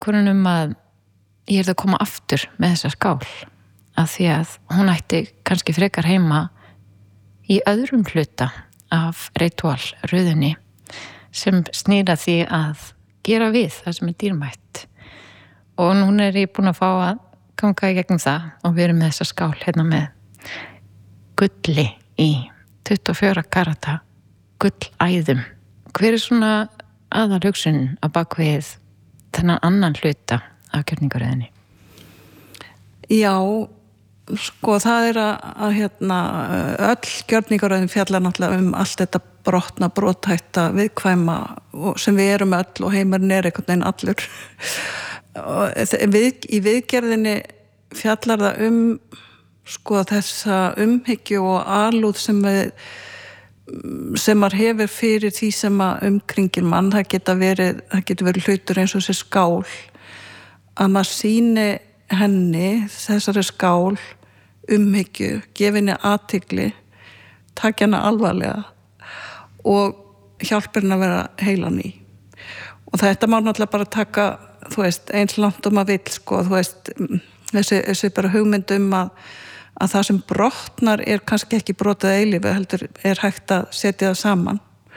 ákvörðun að ég að koma aftur með þessa skál af því að hún ætti kannski frekar heima í öðrum hluta af ritualröðinni sem snýra því að gera við það sem dýrmætt og núna ég búin að fá að ganga í gegnum það og við erum með þessa skál hérna með gulli í 24 karata gullæðum. Hver svona aðalhugsun á bakvið þennan annan hluta af gjörningaröðinni? Já, sko það að öll gjörningaröðin fjallar náttúrulega allt þetta brotna, brothætta, viðkvæma sem við erum öll og heimurinn einhvern veginn allur. Í viðgerðinni fjallar það sko þessa umhyggju og alúð sem maður hefur fyrir því sem umkringir mann. Það getur verið hlutur eins og þessi skál að maður sýni henni, þessari skál, umhyggju, gefi henni athygli, taka henni alvarlega og hjálpa henni að vera heilan í. Og þetta má náttúrulega bara taka, eins langt maður vill, sko, þessi bara hugmynd að það sem brotnar kannski ekki brotið eilífi, heldur hægt að setja það saman.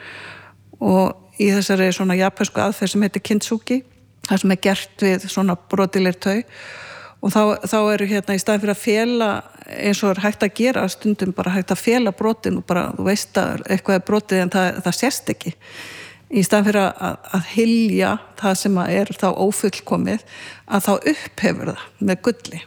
Og í þessari svona japansku aðferð sem heitir kintsugi, það sem gert við svona brotilegir tau og þá eru í staðinn fyrir að fela eins og hægt að gera stundum bara hægt að fela brotin og bara þú veist að eitthvað brotið en það sést ekki í staðinn fyrir að hylja það sem þá ófullkomið að þá upphefur það með gulli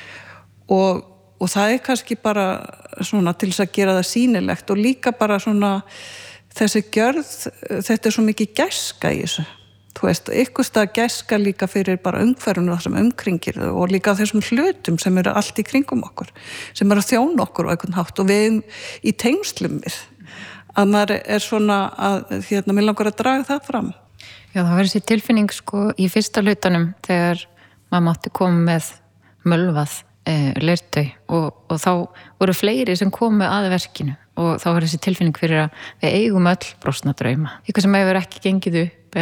og það kannski bara svona til þess að gera það sýnilegt og líka bara svona þessi gjörð, þetta svo mikið gæska í þessu. Ykkur stað gæska líka fyrir bara umhverfinu það sem umkringir og líka þessum hlutum sem eru allt í kringum okkur, sem eru að þjóna okkur á einhvern hátt og við í tengslum við. Að maður svona að, mér langar að draga það fram. Já, það var þessi tilfinning sko í fyrsta hlutanum þegar maður mátti koma með mölvað leirtau og þá voru fleiri sem komu að verkinu og þá var þessi tilfinning fyrir að við eigum öll brostna drauma. Eitthvað sem hefur ekki gengið upp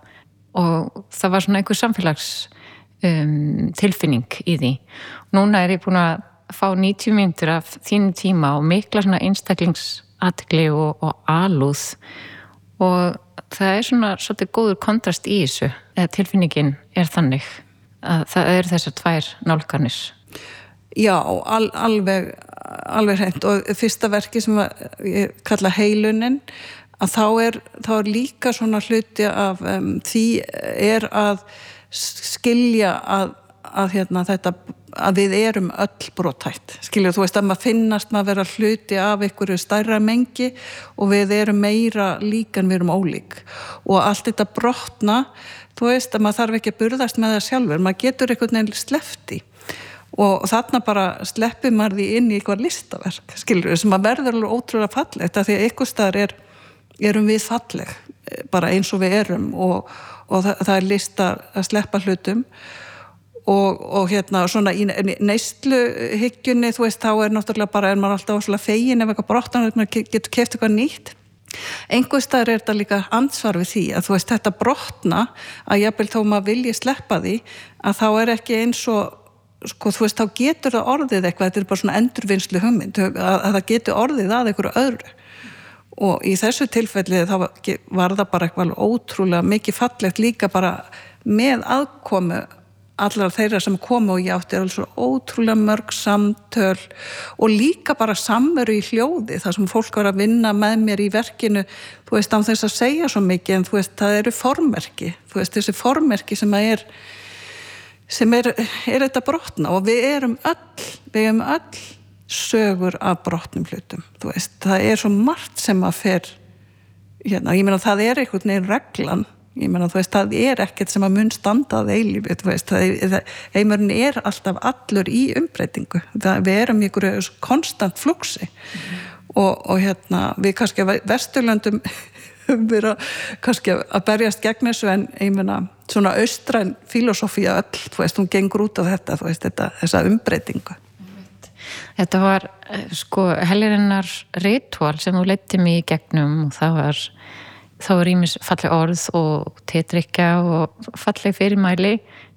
og það var svona einhver samfélags tilfinning í því. Núna ég búin að fá 90 mínútur af þínu tíma og mikla svona einstaklingsathygli og alúð og það svona svolítið góður kontrast í þessu eða tilfinningin þannig að það þessar tvær nálganir. Já, alveg hreint og fyrsta verki sem ég kalla heilunin að þá líka svona hluti af því að skilja að þetta að við erum öll brothætt. Skilja, þú veist að maður finnast maður vera hluti af einhverju stærra mengi og við erum meira lík en við erum ólík. Og allt þetta brotna, þú veist að maður þarf ekki að burðast með það sjálfur, maður getur einhvern veginn sleppt í. Og þarna bara sleppir maður því inn í eitthvað listaverk, skilur sem að verður alveg ótrúlega fallegt af því að einhvers staðar erum við falleg bara eins og við erum og það list að sleppa hlutum og svona í neysluhyggjunni þú veist þá náttúrulega bara maður alltaf óslega fegin ef eitthvað brotnar maður getur keypt eitthvað nýtt einhvers staðar þetta líka ansvar við því að þú veist þetta brotna að jafnvel þó maður vilji sleppa því að þá ekki eins og sko þú veist þá getur það orðið eitthvað þetta bara svona endurvinnslu hugmynd að það getur orðið að einhverju öðru og í þessu tilfelli þá var það bara eitthvað ótrúlega mikið fallegt líka bara með aðkomu allar þeirra sem komu og ég átti alveg svo ótrúlega mörg samtöl og líka bara samveru í hljóði þar sem fólk var að vinna með mér í verkinu þú veist án þess að segja svo mikið en þú veist það eru formerki þú veist þessi formerki sem er þetta brotna og við erum öll sögur af brotnum hlutum þú veist, það svo margt sem að fer ég meina það einhvern veginn reglan ég meina þú veist, það ekkert sem að mun standa að eilífi, þú veist heimurinn alltaf allur í umbreytingu við erum í einhverju konstant flúksi og við kannski að Vesturlöndum vera kannski að berjast gegn þessu en ég meina svona austræn filosófía öll, þú veist, hún gengur út á þetta, þú veist, þessa umbreytingu. Þetta var sko helgarinnar ritual sem þú leiddi mig í gegnum og það var ýmis falleg orð og tedrykja og falleg fyrirmæli